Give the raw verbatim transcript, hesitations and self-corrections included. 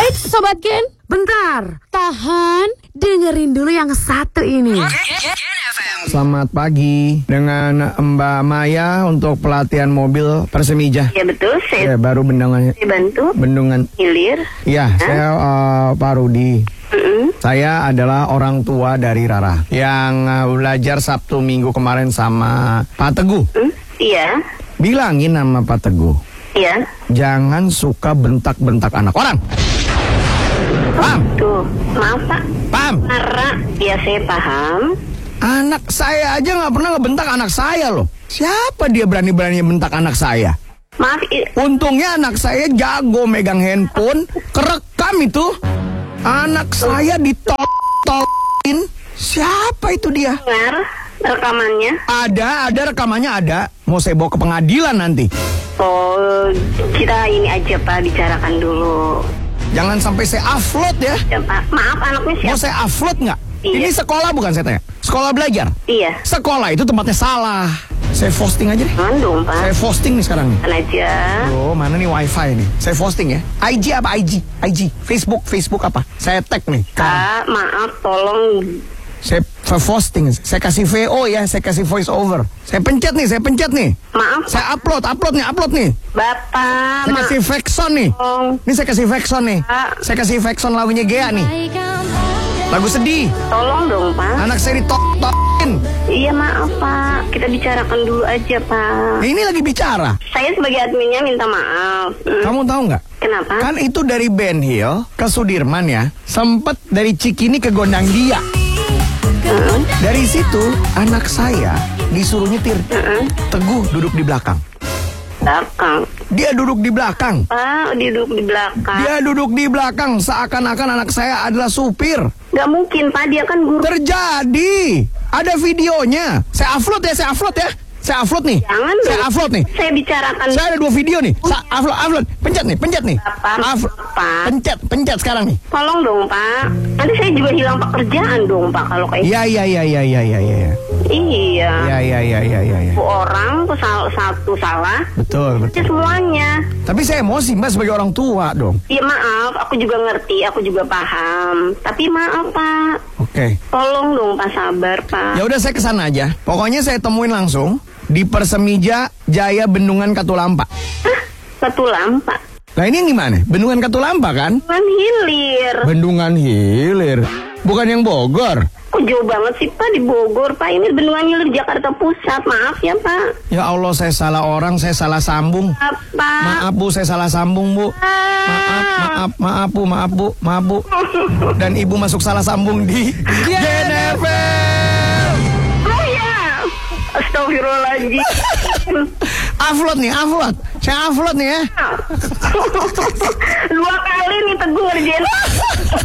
Eits, Sobat Gen, bentar, tahan, dengerin dulu yang satu ini. Selamat pagi dengan Mbak Maya untuk pelatihan mobil Persemija. Ya betul, saya Ya, baru bendungan. bantu. Bendungan. Hilir. Ya, saya uh, Pak Rudi. Mm-mm. Saya adalah orang tua dari Rara yang uh, belajar Sabtu Minggu kemarin sama Pak Teguh. Mm, Iya, Bilangin sama Pak Teguh, iya. jangan suka bentak-bentak anak orang. Paham? Tuh, maaf Pak. Paham? Marah, ya saya paham. Anak saya aja nggak pernah ngebentak anak saya loh. Siapa dia berani-berani bentak anak saya? Maaf, i- Untungnya anak saya jago megang handphone, kerekam itu. Anak saya ditol-tolin. Siapa itu dia? dengar rekamannya. Ada, ada rekamannya ada. Mau saya bawa ke pengadilan nanti. Oh, kita ini aja Pak, bicarakan dulu. Jangan sampai saya upload ya. Ya, Pak. Maaf, anaknya Mau siapa? saya upload nggak? Iya. Ini sekolah bukan saya tanya. Sekolah belajar. Iya. Sekolah itu tempatnya salah. Saya posting aja deh. Jangan dong Pak. Saya posting nih sekarang nih. Kan aja. Oh, mana nih wifi nih? Saya posting ya. I G apa I G? I G. Facebook, Facebook apa? Saya tag nih. Pak, maaf, tolong. Saya saya posting. Saya kasih V O ya. Saya kasih voice over. Saya pencet nih. Saya pencet nih. Maaf, Saya upload, upload nih, upload nih. Bapak. Saya maaf. kasih Vexon nih. Tolong. Ini saya kasih Vexon nih. Pak. Saya kasih Vexon lagunya Gea nih. Lagu sedih. Tolong dong Pak. Anak saya ditok-tokin. Iya maaf Pak. Kita bicarakan dulu aja Pak. Ini lagi bicara. Saya sebagai adminnya minta maaf. Hmm, Kamu tahu nggak? Kenapa? Kan itu dari Ben Hill ke Sudirman ya. Sempet dari Cikini ke Gondang Dia. Hmm, Dari situ anak saya disuruh nyetir. hmm. Teguh duduk di belakang. Belakang. Dia duduk di belakang. Pak, dia duduk di belakang. Dia duduk di belakang seakan-akan anak saya adalah supir. Gak mungkin Pak, dia kan guru. Terjadi. Ada videonya. Saya upload ya, saya upload ya. Saya upload nih. Jangan Saya dong. upload nih. Saya bicarakan. Saya ada dua video nih. Saya upload, upload. Pencet nih, pencet nih. Apa, Upload. apa? Pencet, pencet sekarang nih. Tolong dong Pak. Nanti saya juga hilang pekerjaan dong Pak kalau kayak. Iya, iya, iya, iya, iya, iya, iya. Iya. Iya, iya, iya, iya, iya. Ya. Satu orang tuh sal- satu salah. Betul, betul. Ya semuanya. Tapi saya emosi Mbak sebagai orang tua dong. Iya maaf, aku juga ngerti, aku juga paham. Tapi maaf Pak. Oke. Tolong dong Pak, sabar Pak. Ya udah saya kesana aja. Pokoknya saya temuin langsung di Persemija Jaya Bendungan Katulampa. Hah? Satu lampa. Nah ini yang gimana? Bendungan Katulampa kan? Kan hilir. Bendungan Hilir. Bukan yang Bogor. Kok jauh banget sih Pak di Bogor Pak? Ini Bendungan Hilir Jakarta Pusat. Maaf ya Pak. Ya Allah saya salah orang, saya salah sambung. Apa? Maaf Bu, saya salah sambung Bu. Maaf, maaf, maaf Bu, maaf Bu, maaf Bu. Dan Ibu masuk salah sambung di Gen F M. Oh ya. Astagfirullahaladzim. Upload nih, upload. Saya upload nih ya. Dua kali nih Teguh ngerjain